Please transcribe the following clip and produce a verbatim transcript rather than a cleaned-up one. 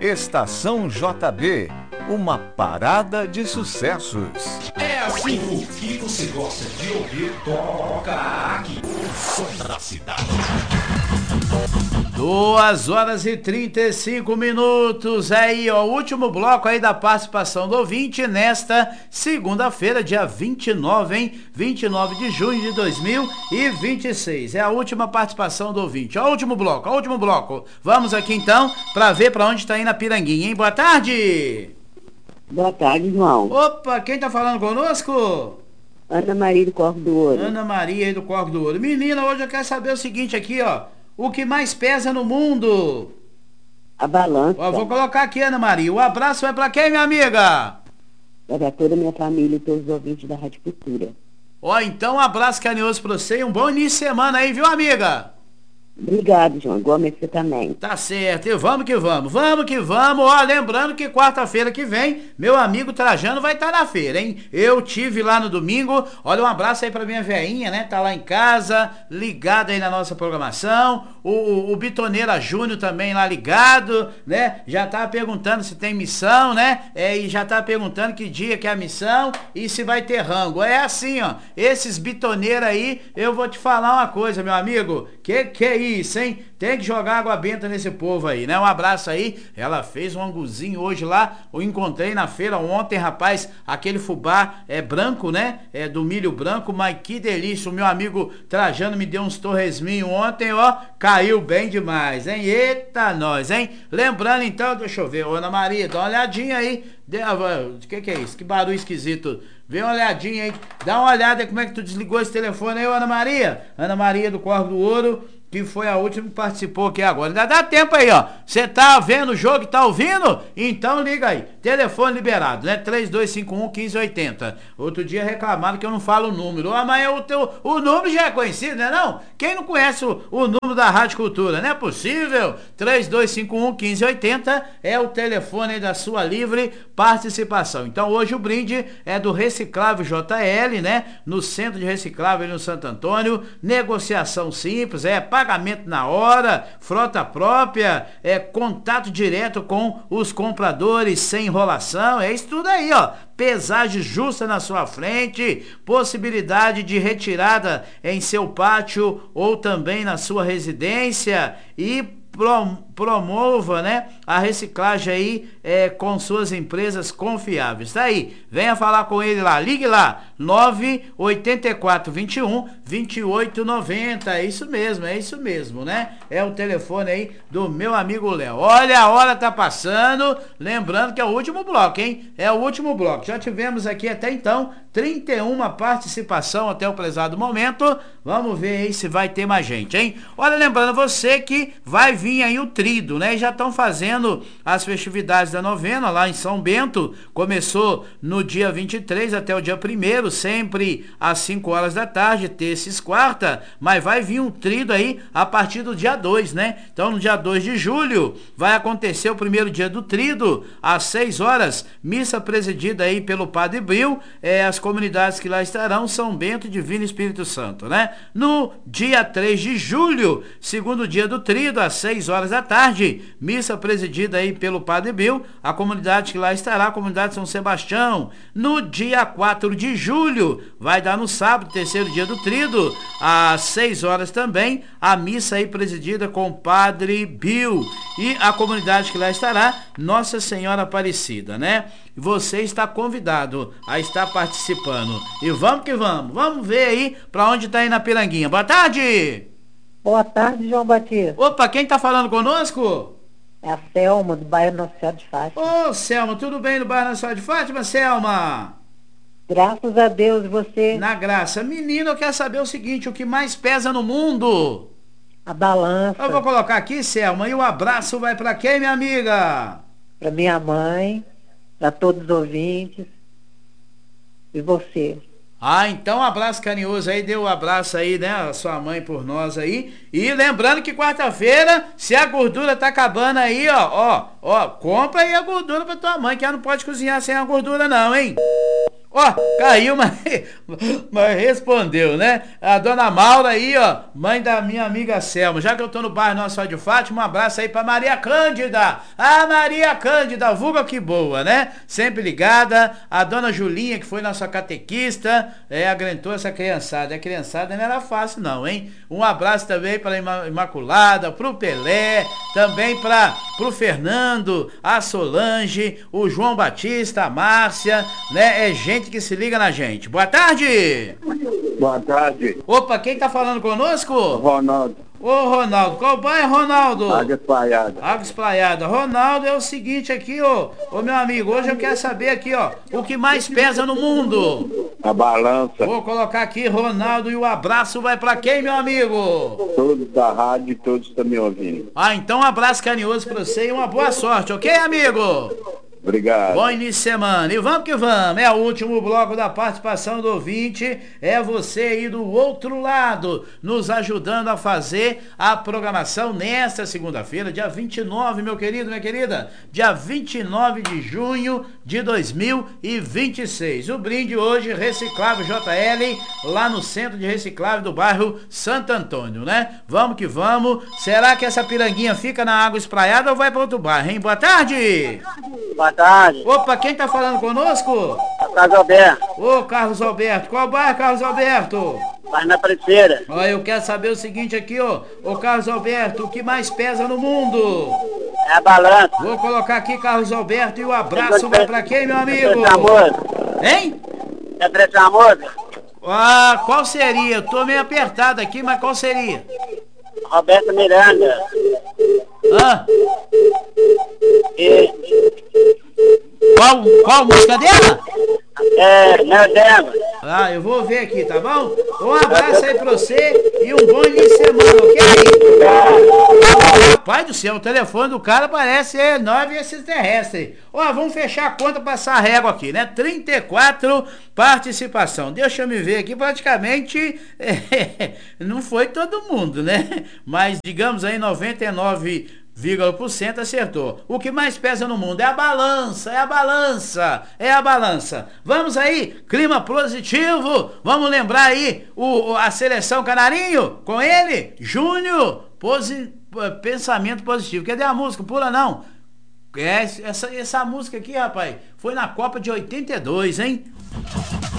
Estação J B, uma parada de sucessos. É assim, o que você gosta de ouvir, toca aqui. O som da cidade. Duas horas e trinta e cinco minutos, aí ó, o último bloco aí da participação do ouvinte nesta segunda-feira, dia vinte e nove, hein? vinte e nove de junho de dois mil e vinte e seis, é a última participação do ouvinte, ó, o último bloco, ó, o último bloco. Vamos aqui então pra ver pra onde tá indo a Piranguinha, hein? Boa tarde! Boa tarde, irmão. Opa, quem tá falando conosco? Ana Maria do Corvo do Ouro. Ana Maria aí do Corvo do Ouro. Menina, hoje eu quero saber o seguinte aqui, ó. O que mais pesa no mundo? A balança. Ó, vou colocar aqui, Ana Maria. O abraço vai pra quem, minha amiga? Para toda a minha família e todos os ouvintes da Rádio Cultura. Ó, então um abraço carinhoso pra você e um bom início de semana aí, viu, amiga? Obrigado, João. Igualmente você também. Tá certo, e vamos que vamos, vamos que vamos. Ó, lembrando que quarta-feira que vem, meu amigo Trajano vai estar na feira, hein? Eu tive lá no domingo. Olha, um abraço aí pra minha veinha, né? Tá lá em casa, ligada aí na nossa programação. O, o, o Bitoneira Júnior também lá ligado, né? Já tá perguntando se tem missão, né? É, e já tá perguntando que dia que é a missão e se vai ter rango. É assim, ó, esses bitoneiros aí, eu vou te falar uma coisa, meu amigo. Que que é isso, hein? Tem que jogar água benta nesse povo aí, né? Um abraço aí. Ela fez um anguzinho hoje lá. Eu encontrei na feira ontem, rapaz. Aquele fubá é branco, né? É do milho branco, mas que delícia. O meu amigo Trajano me deu uns torresminhos ontem, ó. Caiu bem demais, hein? Eita, nós, hein? Lembrando então, deixa eu ver, ô, Ana Maria, dá uma olhadinha aí. O que que é isso? Que barulho esquisito. Vê uma olhadinha aí. Dá uma olhada aí como é que tu desligou esse telefone aí, ô, Ana Maria. Ana Maria do Corvo do Ouro, que foi a última que participou aqui agora. Ainda dá tempo aí, ó. Você tá vendo o jogo e tá ouvindo? Então liga aí. Telefone liberado, né? três dois cinco um, um cinco oito zero. Outro dia reclamaram que eu não falo o número. Ah, mas o, teu, o número já é conhecido, né não? Quem não conhece o, o número da Rádio Cultura? Não é possível. três dois cinco um, um cinco oito zero é o telefone da sua livre participação. Então hoje o brinde é do Reciclável J L, né? No Centro de Reciclável no Santo Antônio. Negociação simples, é pagamento na hora, frota própria, é contato direto com os compradores sem enrolação, é isso tudo aí, ó. Pesagem justa na sua frente, possibilidade de retirada em seu pátio ou também na sua residência e promova, né, a reciclagem aí é, com suas empresas confiáveis. Tá aí, venha falar com ele lá, ligue lá, nove oito quatro, vinte e um, vinte e oito noventa, é isso mesmo, é isso mesmo, né? É o telefone aí do meu amigo Léo. Olha, a hora tá passando, lembrando que é o último bloco, hein? É o último bloco, já tivemos aqui até então trinta e uma participação até o prezado momento, vamos ver aí se vai ter mais gente, hein? Olha, lembrando você que vai vir aí o trido, né? Já estão fazendo as festividades da novena lá em São Bento, começou no dia vinte e três até o dia primeiro, sempre às cinco horas da tarde, terça e quarta, mas vai vir um trido aí a partir do dia dois, né? Então no dia dois de julho vai acontecer o primeiro dia do trido, às seis horas, missa presidida aí pelo Padre Bril, é, as comunidades que lá estarão, São Bento, Divino Espírito Santo, né? No dia três de julho, segundo dia do trido, às seis horas da tarde, missa presidida aí pelo Padre Bill, a comunidade que lá estará, a comunidade São Sebastião. No dia quatro de julho, vai dar no sábado, terceiro dia do trido, às seis horas também, a missa aí presidida com o Padre Bill e a comunidade que lá estará, Nossa Senhora Aparecida, né? Você está convidado a estar participando. E vamos que vamos, vamos ver aí pra onde tá indo a Piranguinha. Boa tarde! Boa tarde, João Batista. Opa, quem tá falando conosco? É a Selma, do bairro Nossa Senhora de Fátima. Ô, Selma, tudo bem no bairro Nossa Senhora de Fátima, Selma? Graças a Deus, e você? Na graça. Menino, eu quero saber o seguinte, o que mais pesa no mundo? A balança. Eu vou colocar aqui, Selma, e o abraço vai pra quem, minha amiga? Pra minha mãe, pra todos os ouvintes, e você. Ah, então um abraço carinhoso aí, dê um abraço aí, né, a sua mãe por nós aí. E lembrando que quarta-feira, se a gordura tá acabando aí, ó, ó, ó, compra aí a gordura pra tua mãe, que ela não pode cozinhar sem a gordura não, hein? Ó, caiu, mas, mas respondeu, né? A dona Maura aí, ó, mãe da minha amiga Selma. Já que eu tô no bairro Nossa Senhora de Fátima, um abraço aí pra Maria Cândida. A Maria Cândida, vulga que boa, né? Sempre ligada. A dona Julinha, que foi nossa catequista, é, agrentou essa criançada. A criançada não era fácil não, hein? Um abraço também pra Imaculada, pro Pelé, também pra, pro Fernando, a Solange, o João Batista, a Márcia, né? É gente que se liga na gente. Boa tarde! Boa tarde. Opa, quem tá falando conosco? Ronaldo. Ô Ronaldo, qual bairro, Ronaldo? Água Espraiada. Água Espraiada. Ronaldo, é o seguinte aqui, ó. Ô meu amigo, hoje eu quero saber aqui, ó, o que mais pesa no mundo? A balança. Vou colocar aqui, Ronaldo, e o abraço vai pra quem, meu amigo? Todos da rádio, todos estão me ouvindo. Ah, então um abraço carinhoso pra você e uma boa sorte, ok, amigo? Obrigado. Bom início de semana. E vamos que vamos. É o último bloco da participação do ouvinte. É você aí do outro lado, nos ajudando a fazer a programação nesta segunda-feira, dia vinte e nove, meu querido, minha querida. Dia vinte e nove de junho de dois mil e vinte e seis. O brinde hoje, Reciclável J L, lá no centro de reciclável do bairro Santo Antônio, né? Vamos que vamos. Será que essa piranguinha fica na Água Espraiada ou vai para outro bairro, hein? Boa tarde! Boa tarde. Opa, quem tá falando conosco? Carlos Alberto. Ô, Carlos Alberto. Qual bairro, Carlos Alberto? Vai na Aparecida. Ó, eu quero saber o seguinte aqui, ó. Ô, Carlos Alberto, o que mais pesa no mundo? É a balança. Vou colocar aqui, Carlos Alberto, e o abraço vai pra quem, meu amigo? Hein? É pressão amor? Ah, qual seria? Eu tô meio apertado aqui, mas qual seria? Roberto Miranda. Ah, E, qual, qual música dela? é, meu Deus. Ah, eu vou ver aqui, tá bom? Um abraço aí pra você e um bom início de semana, ok? Pai do céu, o telefone do cara parece é nove extraterrestre. Ó, vamos fechar a conta, passar a régua aqui, né? trinta e quatro participação. Deixa eu me ver aqui, praticamente é, não foi todo mundo, né? Mas digamos aí noventa e nove vírgula por cento acertou. O que mais pesa no mundo é a balança, é a balança, é a balança. Vamos aí, clima positivo. Vamos lembrar aí o, a seleção Canarinho com ele, Júnior, posi, pensamento positivo. Cadê a música? Pula não. É, essa, essa música aqui, rapaz, foi na Copa de oitenta e dois, hein?